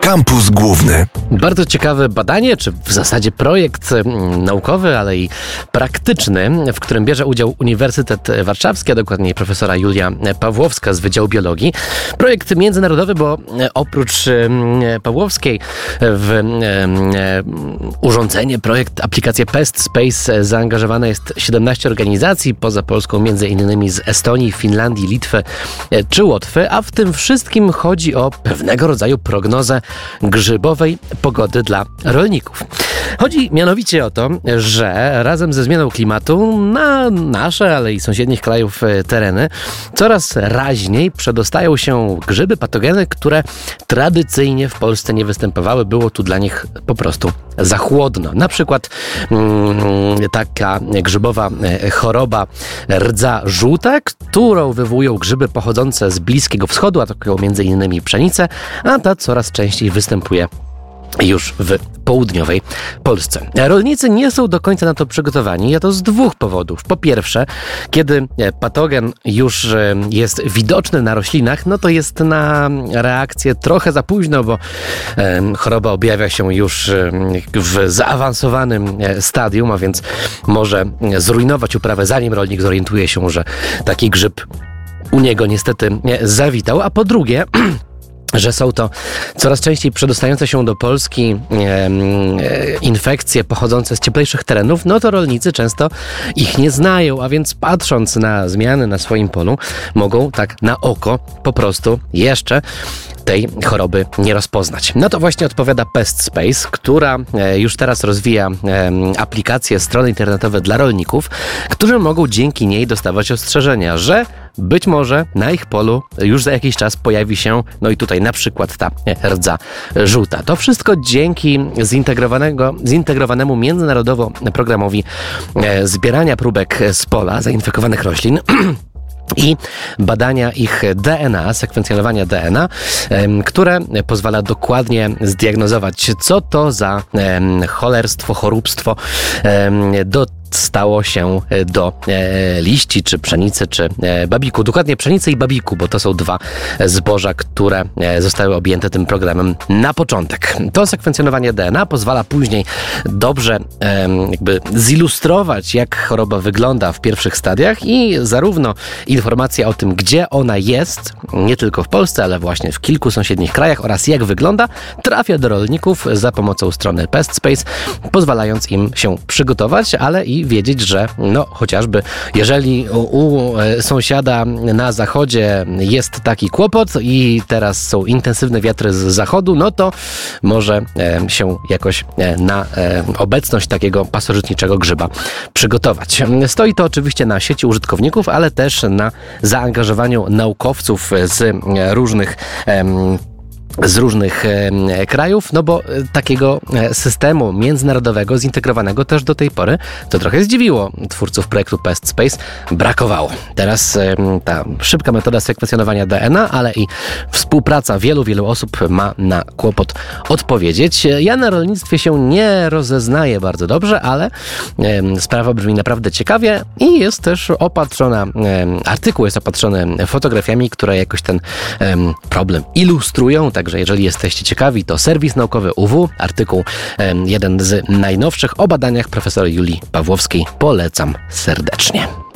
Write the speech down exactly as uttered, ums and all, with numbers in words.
Kampus Główny. Bardzo ciekawe badanie, czy w zasadzie projekt naukowy, ale i praktyczny, w którym bierze udział Uniwersytet Warszawski, a dokładniej profesora Julia Pawłowska z Wydziału Biologii. Projekt międzynarodowy, bo oprócz Pawłowskiej w urządzenie, projekt, aplikację Pest Space zaangażowane jest siedemnaście organizacji, poza Polską między innymi z Estonii, Finlandii, Litwy czy Łotwy, a w tym wszystkim chodzi o pewnego rodzaju prognozę grzybowej pogody dla rolników. Chodzi mianowicie o to, że razem ze zmianą klimatu na nasze, ale i sąsiednich krajów tereny coraz raźniej przedostają się grzyby, patogeny, które tradycyjnie w Polsce nie występowały. Było tu dla nich po prostu za chłodno. Na przykład mm, taka grzybowa choroba rdza żółta, którą wywołują grzyby pochodzące z Bliskiego Wschodu, atakują między innymi pszenicę, a ta coraz częściej występuje już w południowej Polsce. Rolnicy nie są do końca na to przygotowani, a to z dwóch powodów. Po pierwsze, kiedy patogen już jest widoczny na roślinach, no to jest na reakcję trochę za późno, bo choroba objawia się już w zaawansowanym stadium, a więc może zrujnować uprawę, zanim rolnik zorientuje się, że taki grzyb u niego niestety zawitał. A po drugie, że są to coraz częściej przedostające się do Polski e, e, infekcje pochodzące z cieplejszych terenów, no to rolnicy często ich nie znają, a więc patrząc na zmiany na swoim polu, mogą tak na oko po prostu jeszcze tej choroby nie rozpoznać. No to właśnie odpowiada Pest Space, która już teraz rozwija aplikacje, strony internetowe dla rolników, którzy mogą dzięki niej dostawać ostrzeżenia, że być może na ich polu już za jakiś czas pojawi się, no i tutaj na przykład ta rdza żółta. To wszystko dzięki zintegrowanego, zintegrowanemu międzynarodowo programowi zbierania próbek z pola zainfekowanych roślin i badania ich D N A, sekwencjonowania D N A, które pozwala dokładnie zdiagnozować, co to za cholerstwo, choróbstwo do stało się do e, liści, czy pszenicy, czy e, babiku. Dokładnie pszenicy i babiku, bo to są dwa zboża, które e, zostały objęte tym programem na początek. To sekwencjonowanie D N A pozwala później dobrze e, jakby zilustrować, jak choroba wygląda w pierwszych stadiach i zarówno informacja o tym, gdzie ona jest, nie tylko w Polsce, ale właśnie w kilku sąsiednich krajach oraz jak wygląda, trafia do rolników za pomocą strony Pest Space, pozwalając im się przygotować, ale i wiedzieć, że no chociażby jeżeli u, u sąsiada na zachodzie jest taki kłopot i teraz są intensywne wiatry z zachodu, no to może e, się jakoś e, na e, obecność takiego pasożytniczego grzyba przygotować. Stoi to oczywiście na sieci użytkowników, ale też na zaangażowaniu naukowców z różnych e, z różnych e, krajów, no bo e, takiego e, systemu międzynarodowego, zintegrowanego też do tej pory, to trochę zdziwiło twórców projektu Pest Space, brakowało. Teraz e, ta szybka metoda sekwencjonowania D N A, ale i współpraca wielu, wielu osób ma na kłopot odpowiedzieć. Ja na rolnictwie się nie rozeznaję bardzo dobrze, ale e, sprawa brzmi naprawdę ciekawie i jest też opatrzona, e, artykuł jest opatrzony fotografiami, które jakoś ten e, problem ilustrują. Także jeżeli jesteście ciekawi, to serwis naukowy U W, artykuł jeden z najnowszych o badaniach profesora Julii Pawłowskiej. Polecam serdecznie.